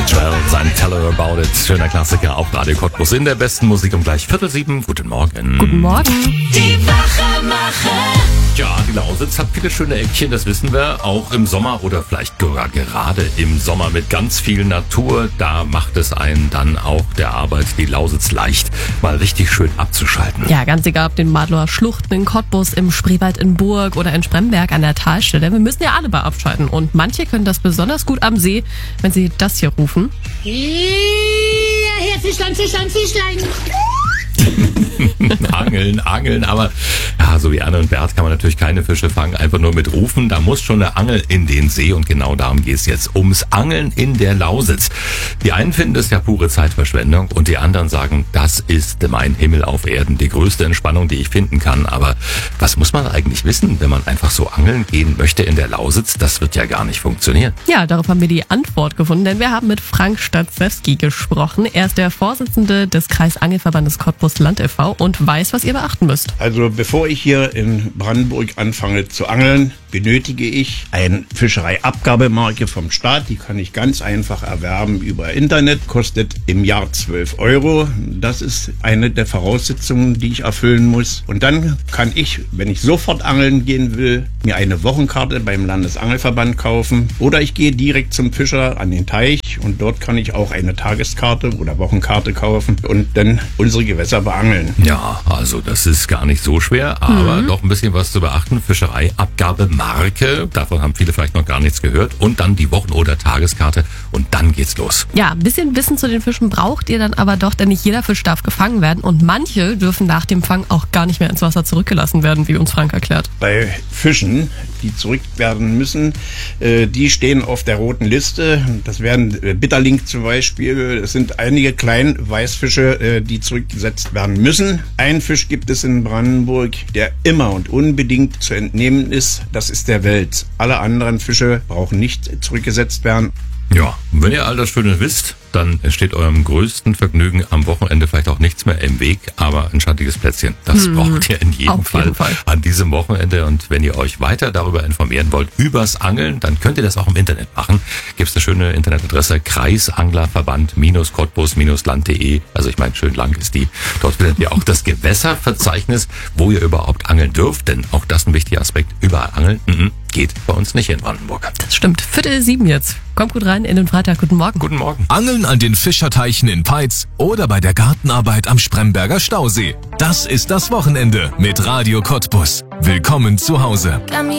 Joel, sein Tell Her About It. Schöner Klassiker, auch Radio Cottbus in der besten Musik um gleich 6:45. Guten Morgen. Guten Morgen. Die Wachmacher. Ja, die Lausitz hat viele schöne Eckchen, das wissen wir. Auch im Sommer oder vielleicht sogar gerade im Sommer mit ganz viel Natur. Da macht es einen dann auch der Arbeit, die Lausitz leicht, mal richtig schön abzuschalten. Ja, ganz egal, ob den Madlower Schluchten in Cottbus, im Spreewald in Burg oder in Spremberg an der Talstelle. Wir müssen ja alle mal abschalten. Und manche können das besonders gut am See, wenn sie das hier rufen. Hierher, Fischlein, Fischlein, Fischlein. Angeln, aber ja, so wie Anne und Bert kann man natürlich keine Fische fangen, einfach nur mit rufen. Da muss schon eine Angel in den See und genau darum geht es jetzt, ums Angeln in der Lausitz. Die einen finden es ja pure Zeitverschwendung und die anderen sagen, das ist mein Himmel auf Erden, die größte Entspannung, die ich finden kann. Aber was muss man eigentlich wissen, wenn man einfach so angeln gehen möchte in der Lausitz? Das wird ja gar nicht funktionieren. Ja, darauf haben wir die Antwort gefunden, denn wir haben mit Frank Staszewski gesprochen. Er ist der Vorsitzende des Kreisangelverbandes Cottbus Land e.V. und weiß, was ihr beachten müsst. Also bevor ich hier in Brandenburg anfange zu angeln, benötige ich eine Fischereiabgabemarke vom Staat. Die kann ich ganz einfach erwerben über Internet, kostet im Jahr 12 €. Das ist eine der Voraussetzungen, die ich erfüllen muss. Und dann kann ich, wenn ich sofort angeln gehen will, mir eine Wochenkarte beim Landesangelverband kaufen. Oder ich gehe direkt zum Fischer an den Teich und dort kann ich auch eine Tageskarte oder Wochenkarte kaufen und dann unsere Gewässer beangeln. Ja, also das ist gar nicht so schwer, aber doch ein bisschen was zu beachten. Fischereiabgabemarke, davon haben viele vielleicht noch gar nichts gehört. Und dann die Wochen- oder Tageskarte und dann geht's los. Ja, ein bisschen Wissen zu den Fischen braucht ihr dann aber doch, denn nicht jeder Fisch darf gefangen werden und manche dürfen nach dem Fang auch gar nicht mehr ins Wasser zurückgelassen werden, wie uns Frank erklärt. Bei Fischen, die zurück werden müssen, die stehen auf der roten Liste. Das wären Bitterling zum Beispiel. Es sind einige kleine Weißfische, die zurückgesetzt werden müssen. Ein Fisch gibt es in Brandenburg, der immer und unbedingt zu entnehmen ist. Das ist der Wels. Alle anderen Fische brauchen nicht zurückgesetzt werden. Ja, wenn ihr all das Schöne wisst, dann steht eurem größten Vergnügen am Wochenende vielleicht auch nichts mehr im Weg, aber ein schattiges Plätzchen, das braucht ihr in jedem Fall an diesem Wochenende. Und wenn ihr euch weiter darüber informieren wollt, übers Angeln, dann könnt ihr das auch im Internet machen. Gibt es eine schöne Internetadresse, Kreisanglerverband-Cottbus-land.de. Also ich meine, schön lang ist die. Dort findet ihr auch das Gewässerverzeichnis, wo ihr überhaupt angeln dürft, denn auch das ein wichtiger Aspekt. Überall angeln geht bei uns nicht in Brandenburg. Das stimmt. 6:45 jetzt. Kommt gut rein in den Freitag. Guten Morgen. Guten Morgen. Angeln an den Fischerteichen in Peitz oder bei der Gartenarbeit am Spremberger Stausee. Das ist das Wochenende mit Radio Cottbus. Willkommen zu Hause.